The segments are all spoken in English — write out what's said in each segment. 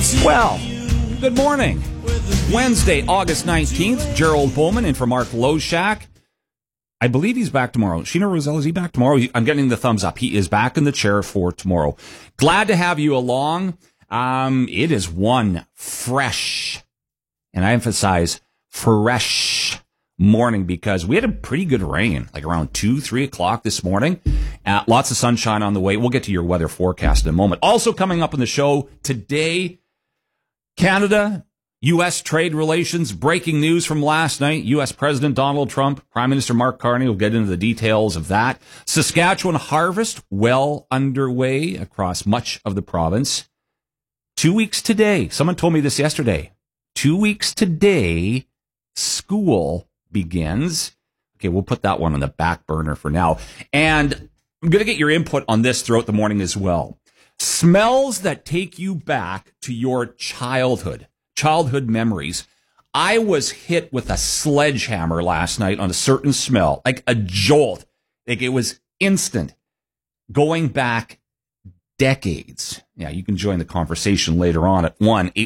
Well, good morning. Wednesday, August 19th. Gerald Bowman in for Mark Loshak. I believe he's back tomorrow. Sheena Roselle, is he back tomorrow? I'm getting the thumbs up. He is back in the chair for tomorrow. Glad to have you along. It is one fresh, and I emphasize fresh morning, because we had a pretty good rain, like around 2, 3 o'clock this morning. Lots of sunshine on the way. We'll get to your weather forecast in a moment. Also coming up on the show today, Canada, U.S. trade relations, breaking news from last night. U.S. President Donald Trump, Prime Minister Mark Carney, will get into the details of that. Saskatchewan harvest well underway across much of the province. 2 weeks today, someone told me this yesterday, 2 weeks today, school begins. Okay, we'll put that one on the back burner for now. And I'm going to get your input on this throughout the morning as well. Smells that take you back to your childhood memories. I was hit with a sledgehammer last night on a certain smell, like a jolt. Like it was instant, going back decades. Yeah, you can join the conversation later on at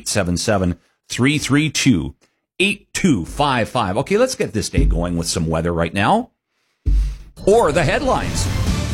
1-877-332-8255. Okay, let's get this day going with some weather right now. Or the headlines.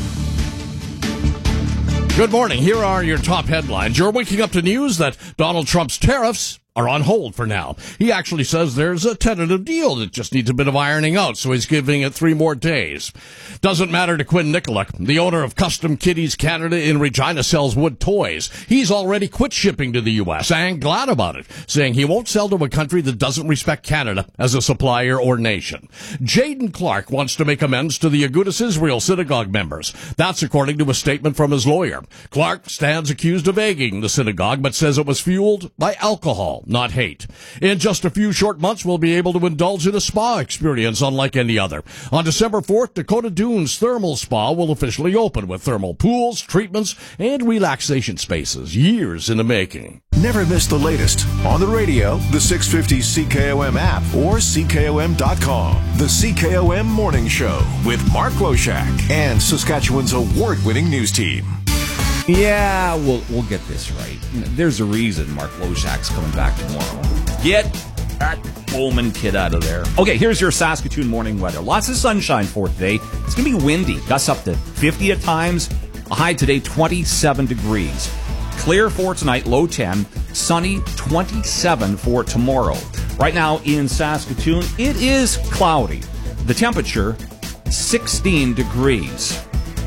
Good morning. Here are your top headlines. You're waking up to news that Donald Trump's tariffs are on hold for now. He actually says there's a tentative deal that just needs a bit of ironing out, so he's giving it 3 more days. Doesn't matter to Quinn Nicolak, the owner of Custom Kitties Canada in Regina sells wood toys. He's already quit shipping to the U.S. and glad about it, saying he won't sell to a country that doesn't respect Canada as a supplier or nation. Jaden Clark wants to make amends to the Agudas Israel synagogue members. That's according to a statement from his lawyer. Clark stands accused of egging the synagogue, but says it was fueled by alcohol, not hate. In just a few short months, we'll be able to indulge in a spa experience unlike any other. On December 4th, Dakota Dunes Thermal Spa will officially open with thermal pools, treatments, and relaxation spaces. Years in the making. Never miss the latest on the radio, the 650 CKOM app, or CKOM.com. The CKOM Morning Show with Mark Loshak and Saskatchewan's award-winning news team. Yeah, we'll get this right. There's a reason Mark Loshak's coming back tomorrow. Get that Bowman kid out of there. Okay, here's your Saskatoon morning weather. Lots of sunshine for today. It's going to be windy. Gusts up to 50 at times. A high today, 27 degrees. Clear for tonight, low 10. Sunny, 27 for tomorrow. Right now in Saskatoon, it is cloudy. The temperature, 16 degrees.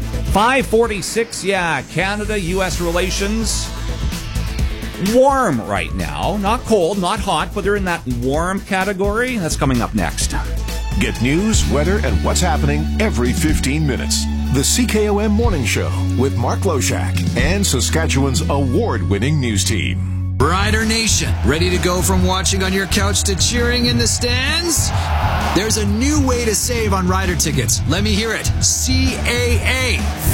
5:46, yeah, Canada-U.S. relations. Warm right now. Not cold, not hot, but they're in that warm category. That's coming up next. Get news, weather, and what's happening every 15 minutes. The CKOM Morning Show with Mark Loshak and Saskatchewan's award-winning news team. Rider Nation, ready to go from watching on your couch to cheering in the stands? There's a new way to save on rider tickets. Let me hear it. CAA.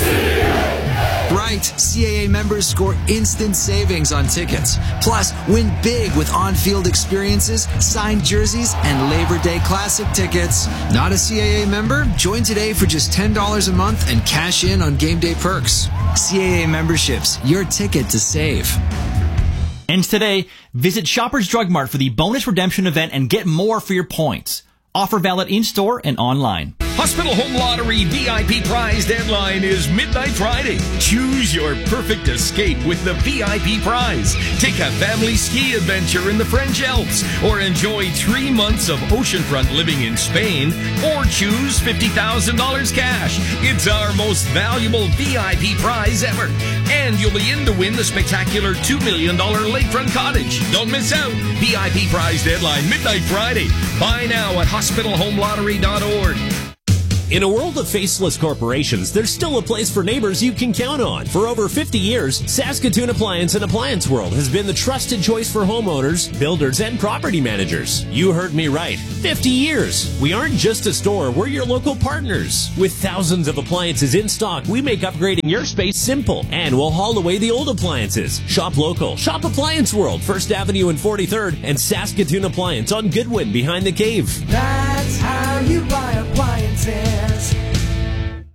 Right, CAA members score instant savings on tickets. Plus, win big with on-field experiences, signed jerseys, and Labor Day Classic tickets. Not a CAA member? Join today for just $10 a month and cash in on game day perks. CAA memberships, your ticket to save. And today, visit Shoppers Drug Mart for the bonus redemption event and get more for your points. Offer valid in-store and online. Hospital Home Lottery VIP prize deadline is midnight Friday. Choose your perfect escape with the VIP prize. Take a family ski adventure in the French Alps, or enjoy 3 months of oceanfront living in Spain, or choose $50,000 cash. It's our most valuable VIP prize ever. And you'll be in to win the spectacular $2 million lakefront cottage. Don't miss out. VIP prize deadline midnight Friday. Buy now at hospitalhomelottery.org. In a world of faceless corporations, there's still a place for neighbors you can count on. For over 50 years, Saskatoon Appliance and Appliance World has been the trusted choice for homeowners, builders, and property managers. You heard me right. 50 years. We aren't just a store, we're your local partners. With thousands of appliances in stock, we make upgrading your space simple. And we'll haul away the old appliances. Shop local. Shop Appliance World, 1st Avenue and 43rd, and Saskatoon Appliance on Goodwin behind the cave. That's how you buy appliances.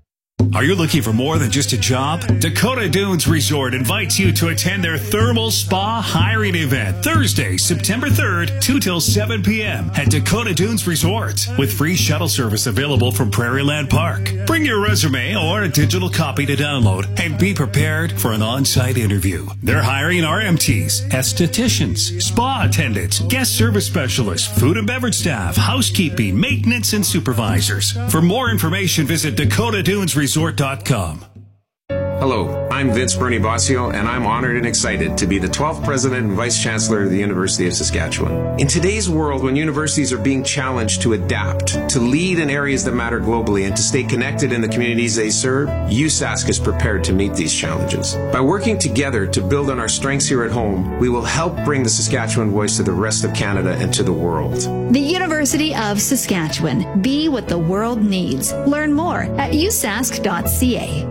Are you looking for more than just a job? Dakota Dunes Resort invites you to attend their Thermal Spa Hiring Event Thursday, September 3rd, 2 till 7 p.m. at Dakota Dunes Resort with free shuttle service available from Prairieland Park. Bring your resume or a digital copy to download and be prepared for an on-site interview. They're hiring RMTs, estheticians, spa attendants, guest service specialists, food and beverage staff, housekeeping, maintenance, and supervisors. For more information, visit DakotaDunesResort.com. Hello, I'm Vince Bernie Bossio, and I'm honored and excited to be the 12th President and Vice Chancellor of the University of Saskatchewan. In today's world, when universities are being challenged to adapt, to lead in areas that matter globally, and to stay connected in the communities they serve, USask is prepared to meet these challenges. By working together to build on our strengths here at home, we will help bring the Saskatchewan voice to the rest of Canada and to the world. The University of Saskatchewan. Be what the world needs. Learn more at usask.ca.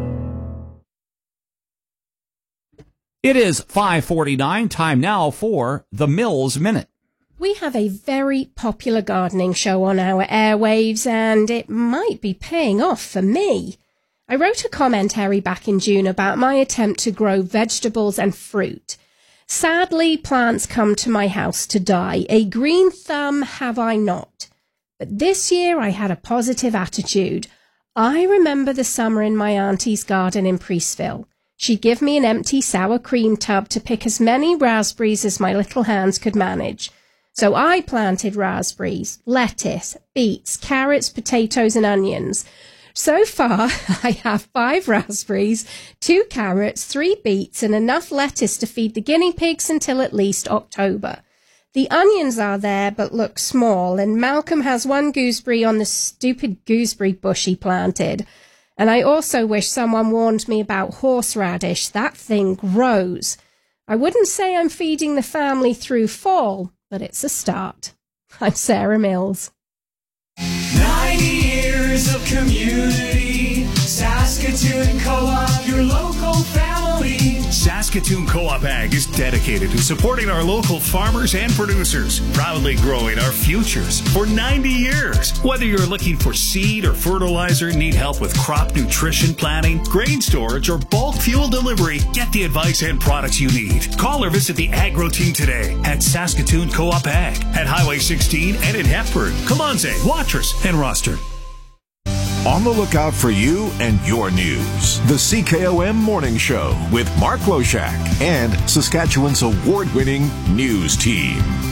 It is 5:49, time now for the Mills Minute. We have a very popular gardening show on our airwaves, and it might be paying off for me. I wrote a commentary back in June about my attempt to grow vegetables and fruit. Sadly, plants come to my house to die. A green thumb have I not. But this year I had a positive attitude. I remember the summer in my auntie's garden in Priestville. She'd give me an empty sour cream tub to pick as many raspberries as my little hands could manage. So I planted raspberries, lettuce, beets, carrots, potatoes, and onions. So far, I have 5 raspberries, 2 carrots, 3 beets, and enough lettuce to feed the guinea pigs until at least October. The onions are there but look small, and Malcolm has 1 gooseberry on the stupid gooseberry bush he planted. And I also wish someone warned me about horseradish. That thing grows. I wouldn't say I'm feeding the family through fall, but it's a start. I'm Sarah Mills. 90 years of community. Saskatoon Co-op, your local family. Saskatoon Co-op Ag is dedicated to supporting our local farmers and producers, proudly growing our futures for 90 years. Whether you're looking for seed or fertilizer, need help with crop nutrition planning, grain storage, or bulk fuel delivery, get the advice and products you need. Call or visit the Agro Team today at Saskatoon Co-op Ag at Highway 16 and in Hepburn, Colonsay, Watrous, and Roster. On the lookout for you and your news. The CKOM Morning Show with Mark Loshak and Saskatchewan's award-winning news team.